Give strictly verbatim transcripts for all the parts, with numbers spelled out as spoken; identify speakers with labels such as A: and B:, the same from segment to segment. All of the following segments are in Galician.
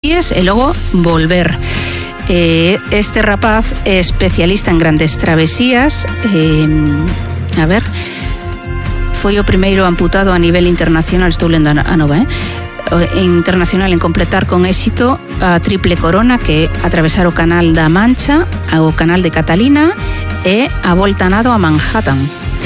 A: Astíes e logo volver. Eh, este rapaz é especialista en grandes travesías. Eh, a ver, foi o primeiro amputado a nivel internacional, estou lendo a nova, eh? internacional en completar con éxito a triple corona, que é atravesar o canal da Mancha, o canal de Catalina e a volta a nado a Manhattan.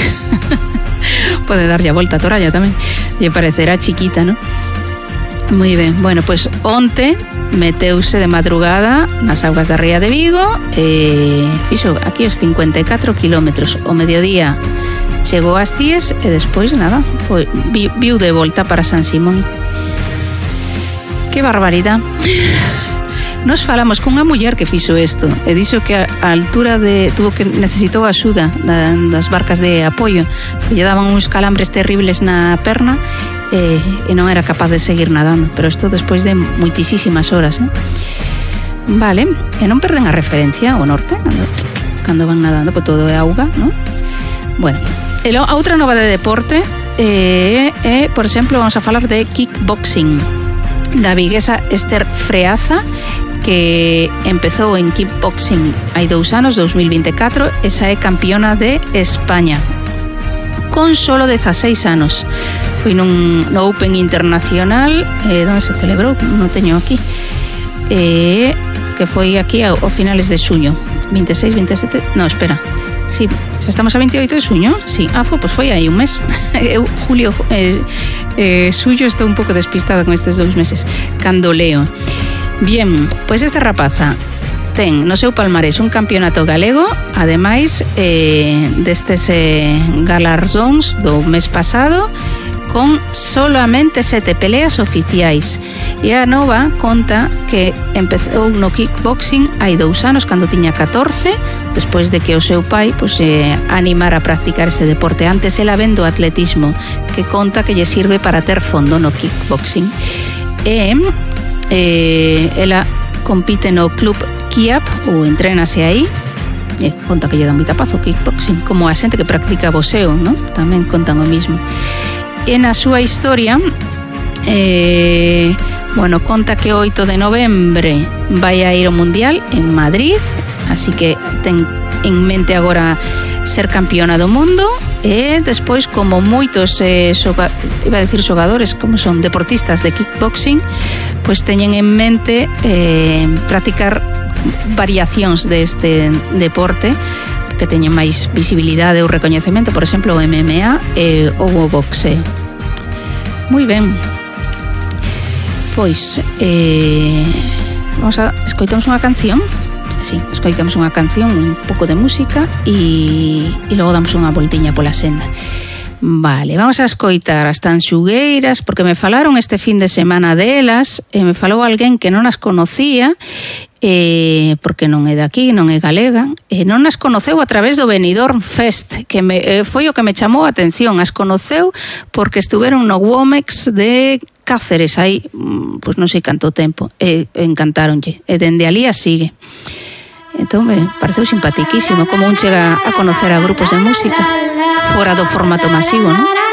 A: Pode darlle a volta a Toralla tamén, lle parecerá chiquita, non? Moi ben, bueno, pois pues, onte meteuse de madrugada nas augas da ría de Vigo e fixo aquí os cincuenta e catro kilómetros. O mediodía chegou a Astíes e despois nada, foi, vi, viu de volta para San Simón. Que barbaridade. Nos falamos cunha muller que fixo isto e dixo que a, a altura de tuvo que necesitou axuda da, das barcas de apoio, que lle daban uns calambres terribles na perna e, e non era capaz de seguir nadando, pero isto despois de muitísimas horas, non? Vale, e non perden a referencia o norte cando, cando van nadando, pois todo é auga, non? Bueno, e lo, a outra nova de deporte é, é, por exemplo, vamos a falar de kickboxing da viguesa Esther Freaza, que empezou en kickboxing hai dous anos, dos mil vinte e catro, esa é campeona de España con solo dezaseis anos. Foi nun no Open Internacional, eh, onde se celebrou, non teño aquí, eh, que foi aquí a, a finales de xuño, veintiséis, veintisiete, no, espera, sí, xa estamos a veintioito de xuño, sí, ah, foi, pues foi aí un mes. Eu, julio, eh, eh, suyo, estou un pouco despistada con estes dous meses, cando leo. Bien, pois esta rapaza ten no seu palmarés un campeonato galego, ademais eh, destes eh, galardóns do mes pasado, con solamente sete peleas oficiais. E a nova conta que empezou no kickboxing hai dous anos, cando tiña catorce, despois de que o seu pai pues, eh, animara a practicar este deporte. Antes ela vendo atletismo, que conta que lle sirve para ter fondo no kickboxing. E eh, ela compite no club Kiap ou entrénase aí, e conta que lle dá moita paz o kickboxing, como a xente que practica boxeo, ¿no? Tamén contan o mismo. E na súa historia eh, bueno, conta que o oito de novembre vai a ir ao Mundial en Madrid, así que ten en mente agora ser campeona do mundo. E despois, como moitos eh, xoga, iba a decir xogadores, como son deportistas de kickboxing, pois teñen en mente eh, practicar variacións deste deporte que teñen máis visibilidade ou recoñecemento, por exemplo, o M M A e ou o boxeo. Moi ben. Pois eh, vamos a escoitamos unha canción. Sí, escoitamos unha canción, un pouco de música e, e logo damos unha voltiña pola senda. Vale, vamos a escoitar as Tanxugueiras, porque me falaron este fin de semana delas e me falou alguén que non as conocía, eh, porque non é de aquí, non é galega, e non as conoceu a través do Benidorm Fest, que me, eh, foi o que me chamou a atención. As conoceu porque estuveron no Womex de Cáceres, aí, pois non sei canto tempo, e encantáronlle, e dende alí a sigue. Entón me pareceu simpatiquísimo como un chega a conocer a grupos de música fora do formato masivo, non?